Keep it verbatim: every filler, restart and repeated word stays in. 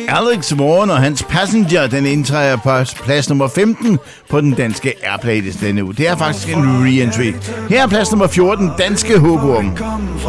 Alex Warren og hans Passenger, den indtræder på plads nummer femten på den danske Airplay-liste denne uge. Det er faktisk en re-entry. Her er plads nummer fjorten, Danske Hugorm.